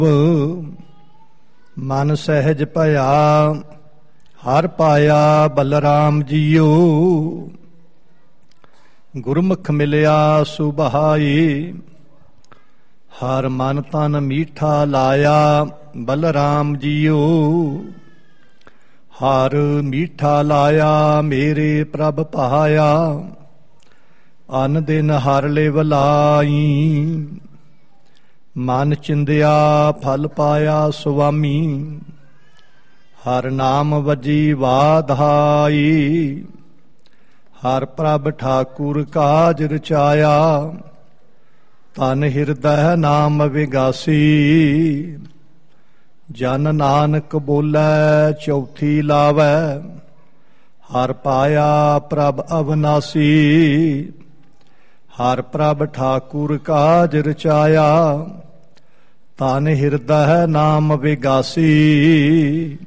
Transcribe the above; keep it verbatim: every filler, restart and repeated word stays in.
ਮਨ ਸਹਿਜ ਭਇਆ ਹਰ ਪਾਇਆ ਬਲਰਾਮ ਜੀਓ। ਗੁਰਮੁਖ ਮਿਲਿਆ ਸੁਭਾਈ ਹਰ ਮਨ ਤਨ ਮੀਠਾ ਲਾਇਆ ਬਲਰਾਮ ਜੀਓ। ਹਰ ਮੀਠਾ ਲਾਇਆ ਮੇਰੇ ਪ੍ਰਭ ਪਾਇਆ ਅਨ ਦਿਨ ਹਰ ਲਿਵ ਲਾਈ। ਮਨ ਚਿੰਦਿਆ ਫਲ ਪਾਇਆ ਸੁਆਮੀ ਹਰ ਨਾਮ ਵਜੀ ਵਾਧਾਈ। ਹਰ ਪ੍ਰਭ ਠਾਕੁਰ ਕਾਜ ਰਚਾਇਆ ਤਨ ਹਿਰਦੈ ਨਾਮ ਵਿਗਾਸੀ। ਜਨ ਨਾਨਕ ਬੋਲੇ ਚੌਥੀ ਲਾਵੈ ਹਰ ਪਾਇਆ ਪ੍ਰਭ ਅਵਨਾਸੀ। ਹਰ ਪ੍ਰਭ ਠਾਕੁਰ ਕਾਜ ਰਚਾਇਆ ਤਨ ਹਿਰਦੈ ਨਾਮ ਵਿਗਾਸੀ।